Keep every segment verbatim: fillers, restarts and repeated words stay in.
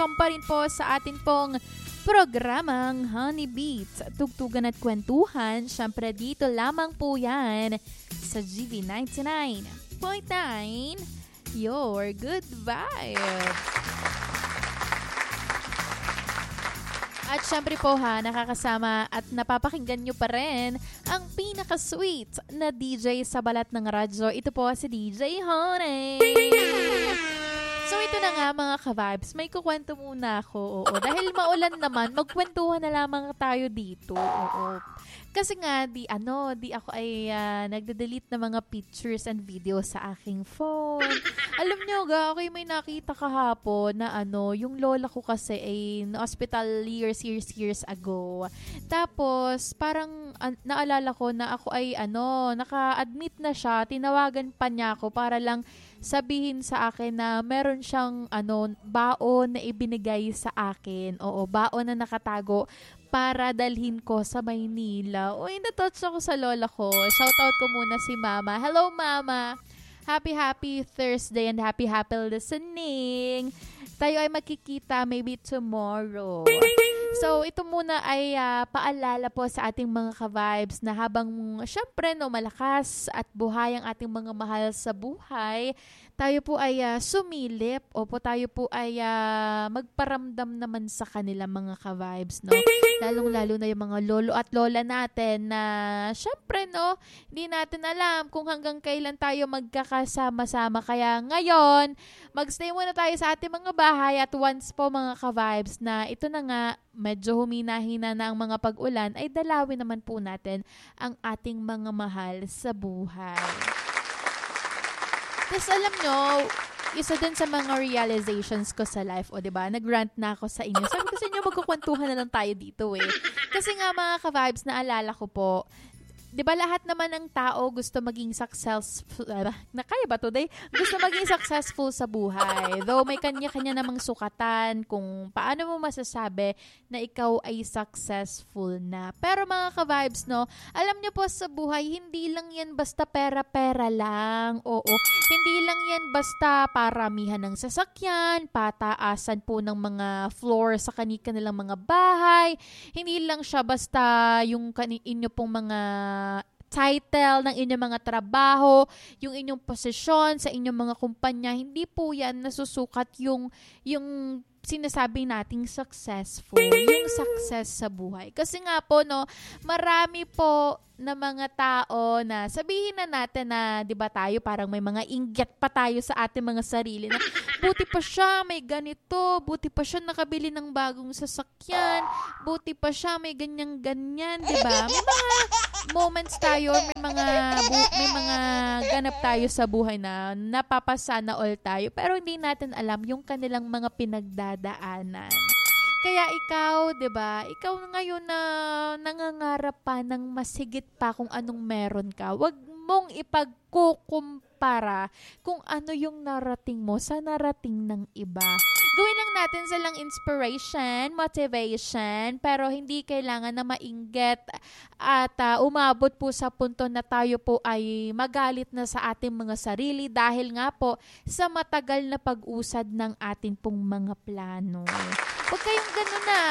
Welcome pa rin po sa atin pong programang Honey Beats, tugtugan at kwentuhan. Siyempre dito lamang po yan sa G V ninety-nine point nine, your good vibes. At syempre po ha, nakakasama at napapakinggan nyo pa rin ang pinaka-sweet na D J sa balat ng radyo. Ito po si D J Honey. So ito na nga mga ka-vibes, may kukwento muna ako. Oo, dahil maulan naman, magkwentuhan na lamang tayo dito. Oo. Kasi nga, di ano, di ako ay uh, nagde-delete ng mga pictures and videos sa aking phone. Alam nyo ga, ako may nakita kahapon na ano, yung lola ko kasi ay na-hospital years, years, years ago. Tapos, parang uh, naalala ko na ako ay ano, naka-admit na siya, tinawagan pa niya ako para lang sabihin sa akin na meron siyang ano, baon na ibinigay sa akin. Oo, baon na nakatago para dalhin ko sa Maynila. Uy, natouch ako sa lola ko. Shoutout ko muna si Mama. Hello, Mama! Happy, happy Thursday and happy, happy listening. Tayo ay magkikita maybe tomorrow. So, ito muna ay uh, paalala po sa ating mga ka-vibes na habang syempre no, malakas at buhay ang ating mga mahal sa buhay, tayo po ay uh, sumilip o po tayo po ay uh, magparamdam naman sa kanila mga ka-vibes, no? Lalong-lalo na yung mga lolo at lola natin na syempre no, hindi natin alam kung hanggang kailan tayo magkakasama-sama. Kaya ngayon, magstay muna tayo sa ating mga bahay at once po mga ka-vibes na ito na nga, medyo humina-hina na ang mga pag-ulan, ay dalawin naman po natin ang ating mga mahal sa buhay. Tapos alam nyo, isa din sa mga realizations ko sa life, o diba, nag-rant na ako sa inyo. Sabi ko sa inyo, magkukwentuhan na lang tayo dito eh. Kasi nga mga ka-vibes, naalala ko po, di ba lahat naman ng tao gusto maging successful, uh, na kaya ba today? Gusto maging successful sa buhay. Though may kanya-kanya namang sukatan kung paano mo masasabi na ikaw ay successful na. Pero mga ka-vibes, no, alam nyo po sa buhay, hindi lang yan basta pera-pera lang. Oo, hindi lang yan basta paramihan ng sasakyan, pataasan po ng mga floor sa kani-kanilang mga bahay. Hindi lang siya basta yung kani- inyo pong mga title ng inyong mga trabaho, yung inyong posisyon sa inyong mga kumpanya. Hindi po yan nasusukat yung yung sinasabi nating successful, yung success sa buhay. Kasi nga po, no, marami po na mga tao na sabihin na natin na, di ba tayo, parang may mga inggit pa tayo sa ating mga sarili na buti pa siya may ganito, buti pa siya nakabili ng bagong sasakyan, buti pa siya may ganyan-ganyan, di ba? May mga moments tayo, may mga bu- may mga ganap tayo sa buhay na napapasana all tayo, pero hindi natin alam yung kanilang mga pinagdadaanan. Kaya ikaw, 'di ba? Ikaw ngayon na nangangarap pa ng mas higit pa kung anong meron ka. Huwag mong ipagkukumpara kung ano yung narating mo sa narating ng iba. Gawin lang natin silang inspiration, motivation, pero hindi kailangan na mainggit at uh, umabot po sa punto na tayo po ay magalit na sa ating mga sarili dahil nga po sa matagal na pag-usad ng ating pong mga plano. Huwag kayong ganun na.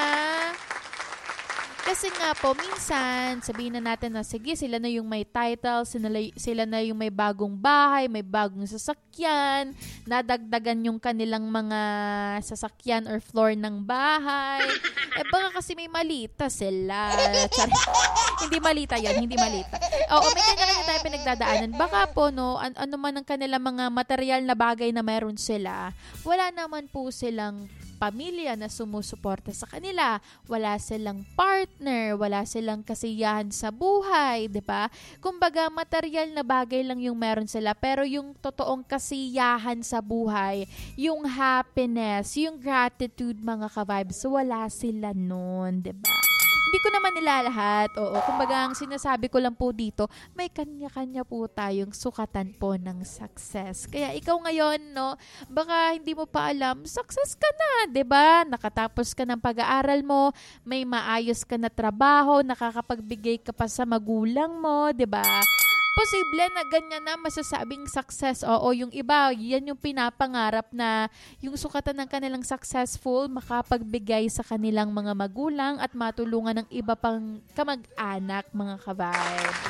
Kasi nga po, minsan, sabihin na natin na sige, sila na yung may title, sila, sila na yung may bagong bahay, may bagong sasakyan, nadagdagan yung kanilang mga sasakyan or floor ng bahay. Eh baka kasi may malita sila. Hindi malita yan, hindi malita. Oo, may kanya-kanya tayo pinagdadaanan. Baka po, no, an- ano man ang kanilang mga material na bagay na meron sila, wala naman po silang pamilya na sumusuporta sa kanila, wala silang partner, wala silang kasiyahan sa buhay, 'di ba? Kumbaga material na bagay lang yung meron sila, pero yung totoong kasiyahan sa buhay, yung happiness, yung gratitude mga ka-vibes, wala sila noon, 'di ba? Hindi ko naman nilalahat. Oo, kumbaga ang sinasabi ko lang po dito, may kanya-kanya po tayong sukatan po ng success. Kaya ikaw ngayon, no, baka hindi mo pa alam, success ka na, 'di ba? Nakatapos ka ng pag-aaral mo, may maayos ka na trabaho, nakakapagbigay ka pa sa magulang mo, 'di ba? posible na ganyan na masasabing success. Oo, yung iba, yan yung pinapangarap na yung sukatan ng kanilang successful, makapagbigay sa kanilang mga magulang at matulungan ng iba pang kamag-anak, mga ka-vibes.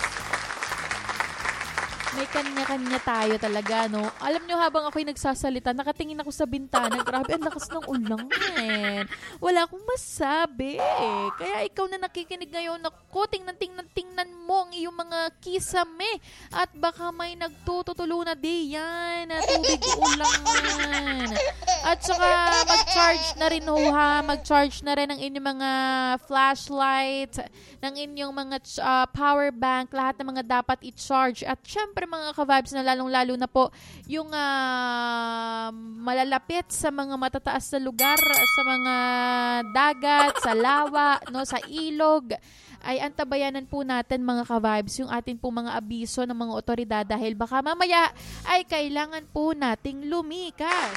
May kanya-kanya tayo talaga, no? Alam nyo, habang ako'y nagsasalita, nakatingin ako sa bintana. Grabe, ang lakas ng ulangan. Wala akong masabi. Kaya ikaw na nakikinig ngayon, naku, tingnan-tingnan-tingnan mo ang iyong mga kisame. At baka may nagtututulo na di yan na tubig ulangan. At saka, mag-charge na rin ho ha. Mag-charge na rin ang inyong mga flashlight, ng inyong mga uh, power bank, lahat ng mga dapat i-charge. At syempre, mga ka-vibes na lalong-lalo na po yung uh, malalapit sa mga matataas na lugar, sa mga dagat, sa lawa, no, sa ilog, ay antabayanan po natin, mga ka-vibes, yung atin po mga abiso ng mga otoridad dahil baka mamaya ay kailangan po nating lumikas.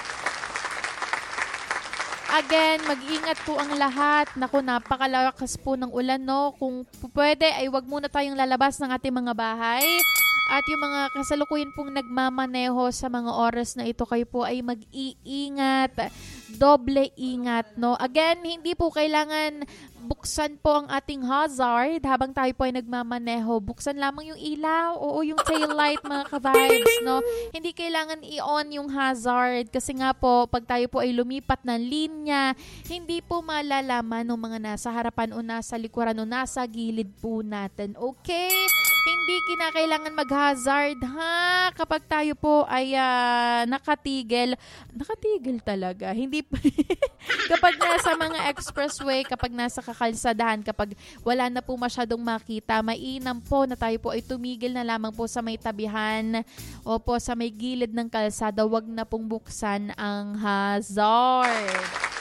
Again, mag-ingat po ang lahat. Naku, napakalakas po ng ulan, no? Kung pwede, ay wag muna tayong lalabas ng ating mga bahay. At yung mga kasalukuyan pong nagmamaneho sa mga oras na ito, kayo po ay mag-iingat, doble ingat, no? Again, hindi po kailangan buksan po ang ating hazard habang tayo po ay nagmamaneho. Buksan lamang yung ilaw, oo, yung tail light, mga ka-vibes, no? Hindi kailangan i-on yung hazard kasi nga po, pag tayo po ay lumipat ng linya, hindi po malalaman ng mga nasa harapan o nasa likuran o nasa gilid po natin, okay? Hindi kinakailangan mag-hazard, ha? Kapag tayo po ay uh, nakatigil, nakatigil talaga. Hindi kapag nasa mga expressway, kapag nasa kakalsadahan, kapag wala na po masyadong makita, mainam po na tayo po ay tumigil na lamang po sa may tabihan o po sa may gilid ng kalsada. Wag na pong buksan ang hazard.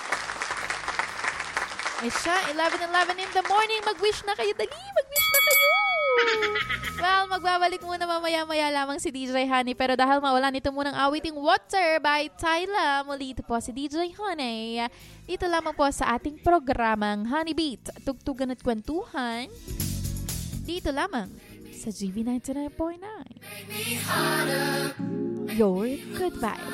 Ay siya, eleven eleven in the morning. Mag-wish na kayo. Dali, mag-wish na kayo. Well, magbabalik muna mamaya-maya lamang si D J Honey. Pero dahil mawalan ito munang awiting Water by Tyla. Muli ito po si D J Honey. Dito lamang po sa ating programang Honey Beat. Tugtugan at kwentuhan. Dito lamang sa G V ninety-nine point nine. Your good vibe.